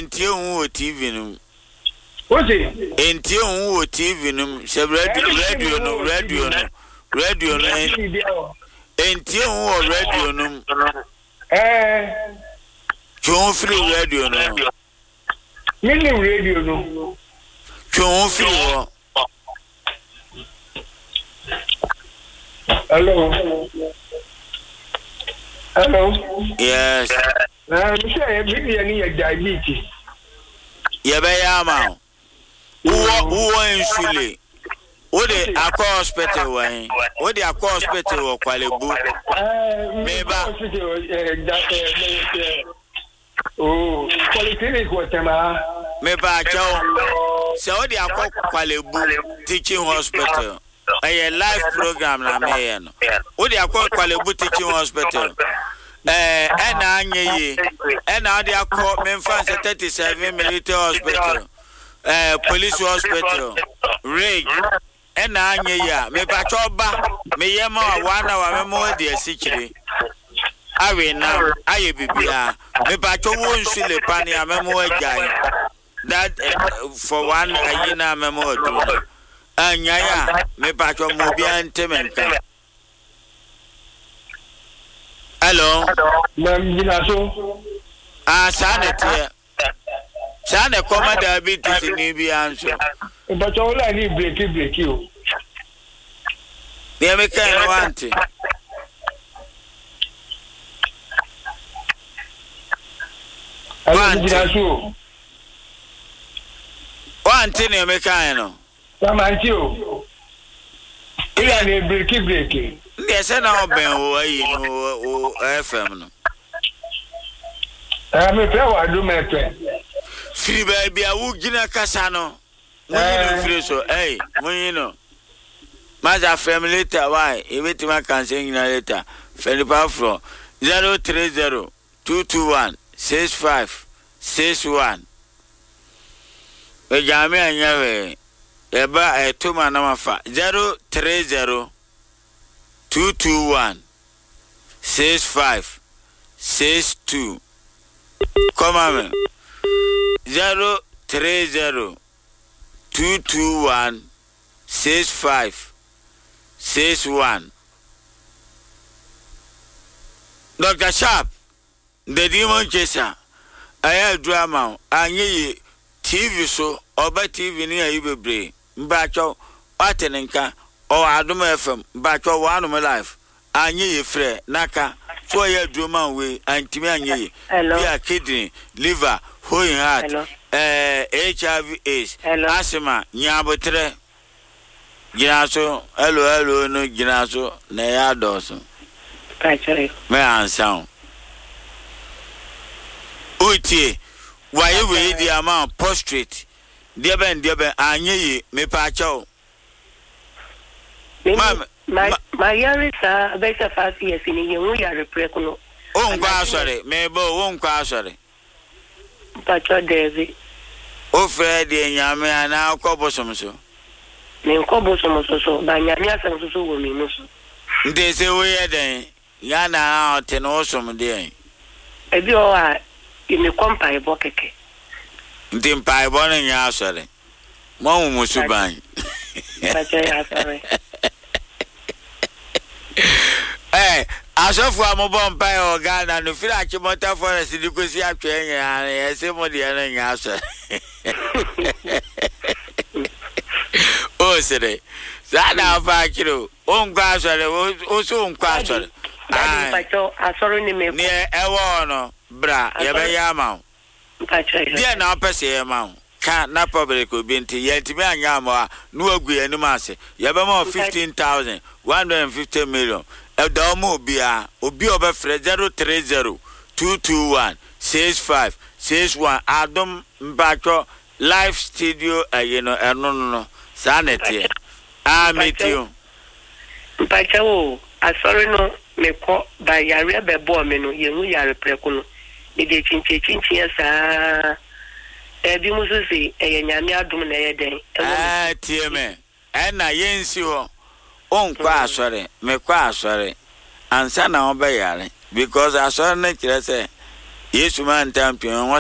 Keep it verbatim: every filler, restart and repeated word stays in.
entie hu T V num. What's it? Entie hu T V num, se radio radio no radio no. Radio no. Entie hu radio num. Eh. Twu free radio no. Mini radio no. Twu free wo. Hello. Hello. Yes. Uh, me say me any diabetes. Ye be ya ma. Wo wo insule. Wo de akọ hospital wan. Wo de akọ hospital wo Kwalebu. Eh, me ba. Oh, polyclinic whatever. Me ba chawo. Se wo de akọ Kwalebu teaching hospital. A live program na me no. Wo de akọ Kwalebu teaching hospital. Eh, ena anyeye. Ena de akọ Memphis thirty-seven military hospital. Eh, police hospital. Rig. Ena anyeye. Me ba choba. Me yema wana wa memo de asichire. Awe na aye bibia. Me ba chowo nsule pani amemo ajai. That uh, for one ayina memo do. Anyaya me ba cho mo bia ntemenka. Hello. Mam Ginaso. Ah, sanete. Sane koma diabetes ni bi anso. But all I need break it break you. They make kind want it. Mam Ginaso. Want it, you make kind no. Samantio. Ila ni break it break it. Yes, I know ben o ayi no F M no. Eh, me pe wa do me pe. Free baby a wu gina kasa no. Munyi no free so, eh, munyi no. Maza family later why? E weti ma kan say gina later. Felipa from zero three zero two two one six five six one. E jame anya we. E ba e to ma na mafa zero three zero two two one six five six two. Come on. Zero three zero two two one six five six one. Doctor Sharp, the demon chaser. I have drama. I need T V so over T V near you be Bacho, Atenenka, or Adum F M, Bacho one of my life. I need free Naka, so I do my way and Timmy. Hello, kidney, liver, whole heart, uh, H I V AIDS, asthma, Nyabotre, Ginaso, hello, hello, no Ginaso, Naya Dawson. Me answer. Uti, why you weigh the amount prostrate? Dear Ben, dear Ben, I knew me pacho. My my year is a better five years in a year. We are a precono. Oh, sorry, maybe won't cross sorry. Pacho Daisy. Oh, Freddy, and Yammy, and now cobblesome so. Name cobblesome so, by Yamia and so women. They say we are then. Yana out and awesome day. A bit all in the company bucket. Dim pie bonnet, ya sorry. Mom Musuban. Eh, as of a mobile pie or gun and the Philachi motor for a city could see a train and a somebody and answer. Oh, say, that now five kilo. Own grass also own grass. I saw him near Ewono, bra, Yabayama. Dear now, Percy amount. Can't not public could be into yet to be a yama, no agree any mass. Yabamo fifteen thousand, one hundred and fifty million. A domo be a Obi over zero three zero two two one six five six one. Adam Bacho live studio, you know, and no, no, no, sanity. I meet you. Pacho, I saw no, me call by Yaria Bebomino, you know, Yara Precono. It is chinchi chinchi, sir. Ebi mususi e nyame adum na ye den ah tie me e na yensi ho on kwa asore me kwa asore ansa na obeyare because asore na kire se Yesu man champion